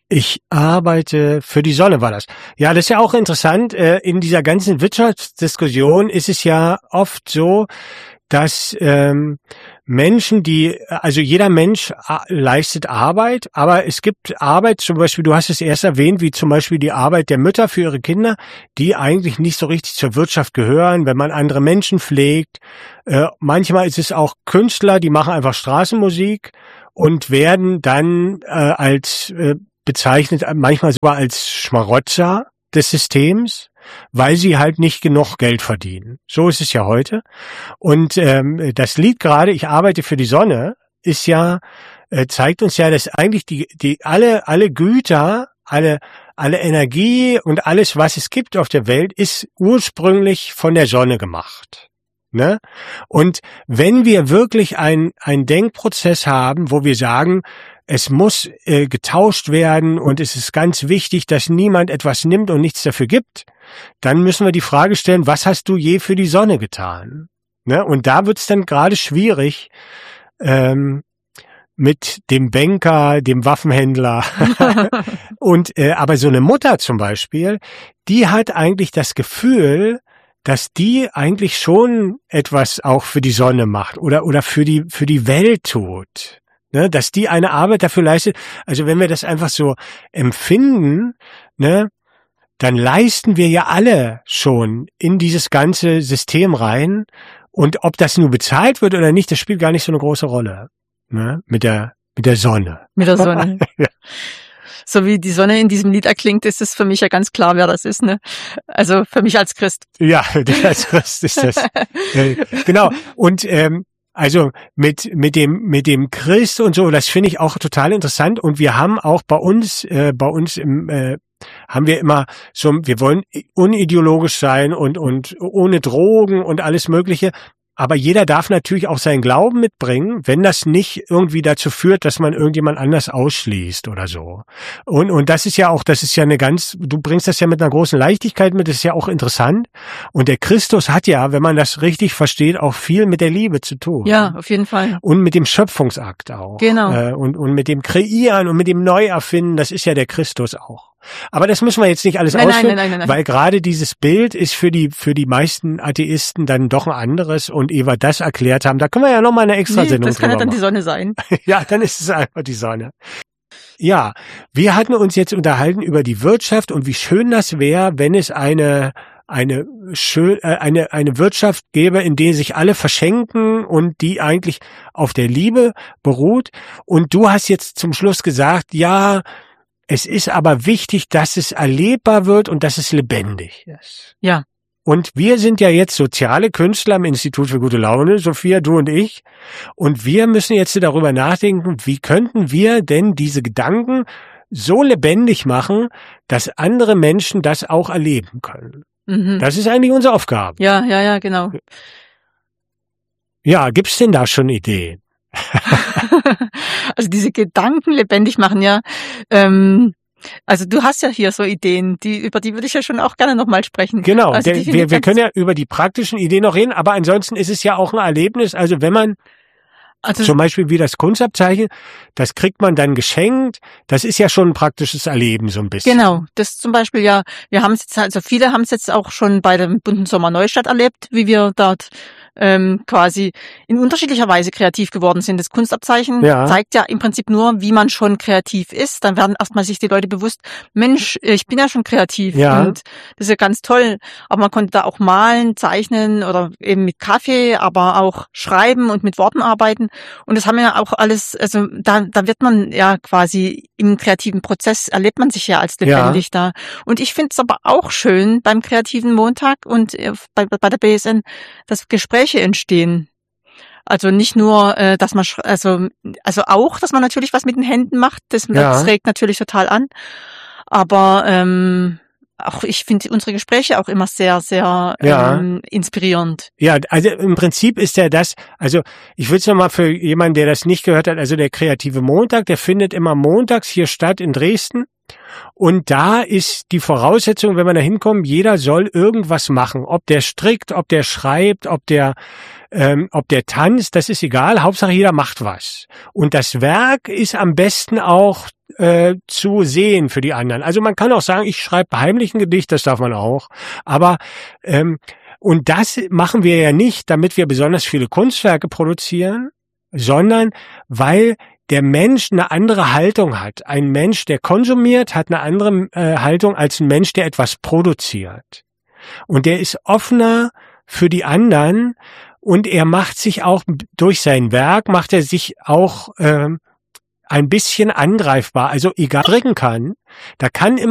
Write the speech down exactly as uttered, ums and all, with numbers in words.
Ich arbeite für die Sonne, war das. Ja, das ist ja auch interessant. In dieser ganzen Wirtschaftsdiskussion ist es ja oft so, dass ähm, Menschen, die, also jeder Mensch leistet Arbeit, aber es gibt Arbeit, zum Beispiel, du hast es erst erwähnt, wie zum Beispiel die Arbeit der Mütter für ihre Kinder, die eigentlich nicht so richtig zur Wirtschaft gehören, wenn man andere Menschen pflegt. Äh, manchmal ist es auch Künstler, die machen einfach Straßenmusik und werden dann äh, als äh, bezeichnet, manchmal sogar als Schmarotzer des Systems, weil sie halt nicht genug Geld verdienen. So ist es ja heute. Und ähm, das Lied gerade, ich arbeite für die Sonne, ist ja, äh, zeigt uns ja, dass eigentlich die, die alle, alle Güter, alle, alle Energie und alles, was es gibt auf der Welt, ist ursprünglich von der Sonne gemacht. Ne? Und wenn wir wirklich ein, ein Denkprozess haben, wo wir sagen, es muss äh, getauscht werden und es ist ganz wichtig, dass niemand etwas nimmt und nichts dafür gibt, dann müssen wir die Frage stellen, was hast du je für die Sonne getan? Ne? Und da wird's dann gerade schwierig ähm, mit dem Banker, dem Waffenhändler. und äh, aber so eine Mutter zum Beispiel, die hat eigentlich das Gefühl, dass die eigentlich schon etwas auch für die Sonne macht oder oder für die für die Welt tut. Ne, dass die eine Arbeit dafür leistet. Also wenn wir das einfach so empfinden, ne, dann leisten wir ja alle schon in dieses ganze System rein. Und ob das nur bezahlt wird oder nicht, das spielt gar nicht so eine große Rolle. Ne, mit der mit der Sonne. Mit der Sonne. Ja. So wie die Sonne in diesem Lied erklingt, ist es für mich ja ganz klar, wer das ist. Ne? Also für mich als Christ. Ja, als Christ ist das. äh, genau. Und ähm, Also mit mit dem mit dem Christ und so, das finde ich auch total interessant. Und wir haben auch bei uns äh, bei uns im äh, haben wir immer so, wir wollen unideologisch sein und und ohne Drogen und alles Mögliche. Aber jeder darf natürlich auch seinen Glauben mitbringen, wenn das nicht irgendwie dazu führt, dass man irgendjemand anders ausschließt oder so. Und und das ist ja auch, das ist ja eine ganz, du bringst das ja mit einer großen Leichtigkeit mit, das ist ja auch interessant. Und der Christus hat ja, wenn man das richtig versteht, auch viel mit der Liebe zu tun. Ja, auf jeden Fall. Und mit dem Schöpfungsakt auch. Genau. Äh, und und mit dem Kreieren und mit dem Neuerfinden, das ist ja der Christus auch. Aber das müssen wir jetzt nicht alles nein, ausführen, nein, nein, nein, nein. weil gerade dieses Bild ist für die für die meisten Atheisten dann doch ein anderes und ehe wir das erklärt haben, da können wir ja nochmal eine extra nee, Sendung das kann ja drüber dann machen. die Sonne sein. Ja, dann ist es einfach die Sonne. Ja, wir hatten uns jetzt unterhalten über die Wirtschaft und wie schön das wäre, wenn es eine eine schön äh, eine eine Wirtschaft gäbe, in der sich alle verschenken und die eigentlich auf der Liebe beruht. Und du hast jetzt zum Schluss gesagt, ja, es ist aber wichtig, dass es erlebbar wird und dass es lebendig ist. Ja. Und wir sind ja jetzt soziale Künstler im Institut für gute Laune, Sophia, du und ich. Und wir müssen jetzt darüber nachdenken, wie könnten wir denn diese Gedanken so lebendig machen, dass andere Menschen das auch erleben können. Mhm. Das ist eigentlich unsere Aufgabe. Ja, ja, ja, genau. Ja, gibt's denn da schon Ideen? Also diese Gedanken lebendig machen, ja. Ähm, also du hast ja hier so Ideen, die über die würde ich ja schon auch gerne nochmal sprechen. Genau, also der, wir, wir können ja über die praktischen Ideen noch reden, aber ansonsten ist es ja auch ein Erlebnis. Also wenn man also zum Beispiel wie das Kunstabzeichen, das kriegt man dann geschenkt. Das ist ja schon ein praktisches Erleben so ein bisschen. Genau, das zum Beispiel ja, wir haben es jetzt, also viele haben es jetzt auch schon bei dem Bunten Sommer Neustadt erlebt, wie wir dort ähm, quasi in unterschiedlicher Weise kreativ geworden sind. Das Kunstabzeichen ja. zeigt ja im Prinzip nur, wie man schon kreativ ist. Dann werden erstmal sich die Leute bewusst, Mensch, ich bin ja schon kreativ ja. und das ist ja ganz toll. Aber man konnte da auch malen, zeichnen oder eben mit Kaffee, aber auch schreiben und mit Worten arbeiten. Und das haben ja auch alles, also da, da wird man ja quasi im kreativen Prozess, erlebt man sich ja als lebendig ja. da. Und ich finde es aber auch schön beim kreativen Montag und bei, bei der B S N, dass Gespräche entstehen. Also nicht nur, äh, dass man, also also auch, dass man natürlich was mit den Händen macht, das, ja. das regt natürlich total an. Aber ähm, auch ich finde unsere Gespräche auch immer sehr, sehr ja. ähm, inspirierend. Ja, also im Prinzip ist ja das, also ich will es nochmal für jemanden, der das nicht gehört hat, also der kreative Montag, der findet immer montags hier statt in Dresden. Und da ist die Voraussetzung, wenn man da hinkommt, jeder soll irgendwas machen. Ob der strickt, ob der schreibt, ob der ähm, ob der tanzt, das ist egal. Hauptsache jeder macht was. Und das Werk ist am besten auch äh, zu sehen für die anderen. Also man kann auch sagen, ich schreibe heimlich ein Gedicht, das darf man auch. Aber ähm, und das machen wir ja nicht, damit wir besonders viele Kunstwerke produzieren, sondern weil der Mensch eine andere Haltung hat. Ein Mensch, der konsumiert, hat eine andere äh, Haltung als ein Mensch, der etwas produziert. Und der ist offener für die anderen und er macht sich auch durch sein Werk, macht er sich auch ähm, ein bisschen angreifbar. Also egal, drücken kann, da kann immer